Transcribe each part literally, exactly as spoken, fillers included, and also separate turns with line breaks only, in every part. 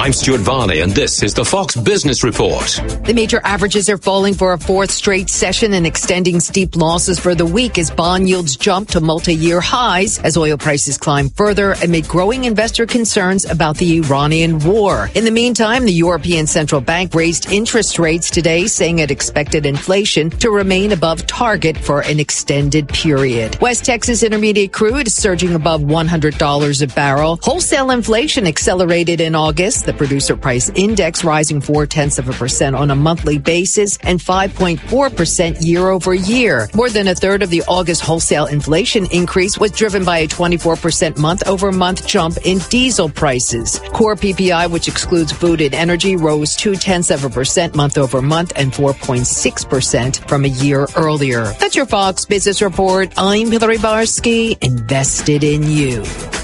I'm Stuart Varney, and this is the Fox Business Report.
The major averages are falling for a fourth straight session and extending steep losses for the week as bond yields jump to multi-year highs as oil prices climb further amid growing investor concerns about the Iranian war. In the meantime, the European Central Bank raised interest rates today, saying it expected inflation to remain above target for an extended period. West Texas Intermediate crude is surging above one hundred dollars a barrel. Wholesale inflation accelerated in August, the producer price index rising four-tenths of a percent on a monthly basis and five point four percent year over year. More than a third of the August wholesale inflation increase was driven by a twenty-four percent month-over-month jump in diesel prices. Core P P I, which excludes food and energy, rose two-tenths of a percent month-over-month and four point six percent from a year earlier. That's your Fox Business Report. I'm Hillary Barsky, invested in you.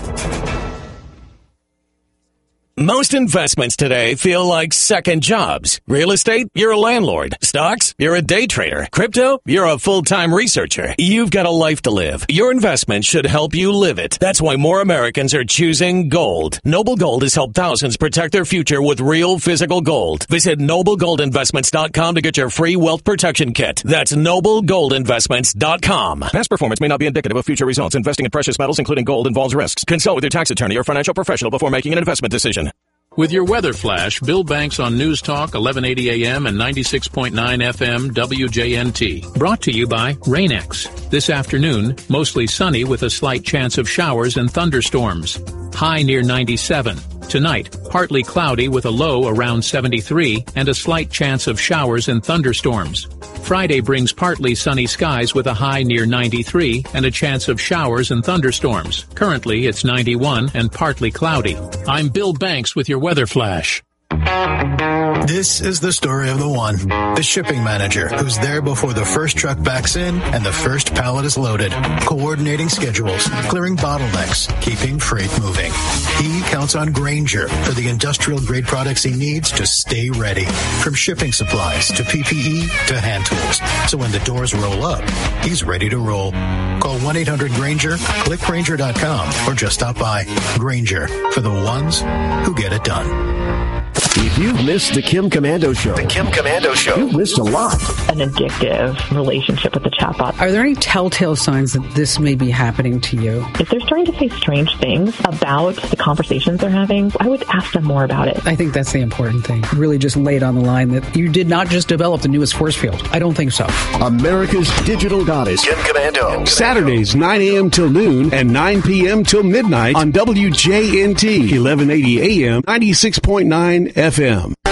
Most investments today feel like second jobs. Real estate, you're a landlord. Stocks, you're a day trader. Crypto, you're a full-time researcher. You've got a life to live. Your investment should help you live it. That's why more Americans are choosing gold. Noble Gold has helped thousands protect their future with real physical gold. Visit noble gold investments dot com to get your free wealth protection kit. That's noble gold investments dot com. Past performance may not be indicative of future results. Investing in precious metals, including gold, involves risks. Consult with your tax attorney or financial professional before making an investment decision.
With your weather flash, Bill Banks on News Talk, eleven eighty A M and ninety-six point nine F M W J N T. Brought to you by Rain-X. This afternoon, mostly sunny with a slight chance of showers and thunderstorms. High near ninety-seven. Tonight, partly cloudy with a low around seventy-three and a slight chance of showers and thunderstorms. Friday brings partly sunny skies with a high near ninety-three and a chance of showers and thunderstorms. Currently, it's ninety-one and partly cloudy. I'm Bill Banks with your weather flash.
This is the story of the one, the shipping manager, who's there before the first truck backs in and the first pallet is loaded, coordinating schedules, clearing bottlenecks, keeping freight moving. He counts on Grainger for the industrial-grade products he needs to stay ready, from shipping supplies to P P E to hand tools. So when the doors roll up, he's ready to roll. Call one eight hundred Grainger, click Grainger dot com, or just stop by. Grainger, for the ones who get it done.
If you've missed the Kim Commando Show,
the Kim Commando Show,
you've missed a lot.
An addictive relationship with the chatbot.
Are there any telltale signs that this may be happening to you?
If they're starting to say strange things about the conversations they're having, I would ask them more about it.
I think that's the important thing. Really just lay it on the line that you did not just develop the newest force field. I don't think so.
America's digital goddess,
Kim Commando.
Saturdays, nine a.m. till noon and nine p.m. till midnight on W J N T, eleven eighty A M, ninety-six point nine F M.